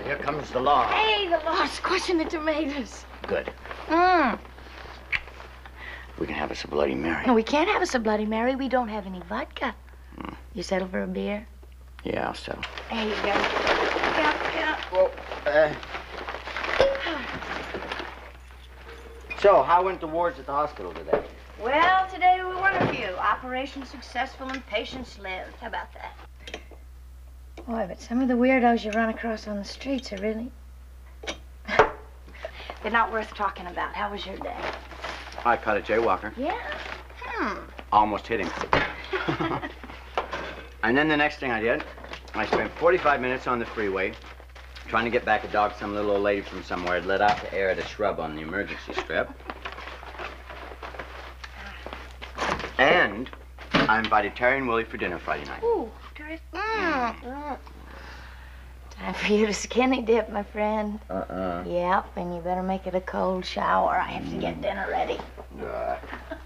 here comes the law. Hey, the law's squashing the tomatoes. Good. We can have us a Bloody Mary. No, we can't have us a Bloody Mary. We don't have any vodka. You settle for a beer? Yeah, I'll settle. There you go. Yeah. Well, So, how went the wards at the hospital today? Well, today we won a few. Operation successful and patients lived. How about that? Boy, but some of the weirdos you run across on the streets are really... They're not worth talking about. How was your day? I caught a jaywalker. Yeah? Almost hit him. And then the next thing I did, I spent 45 minutes on the freeway trying to get back a dog some little old lady from somewhere had let out to air at a shrub on the emergency strip. And I invited Terry and Willie for dinner Friday night. Ooh, terrific. Time for you to skinny dip, my friend. Yep, and you better make it a cold shower. I have to get dinner ready.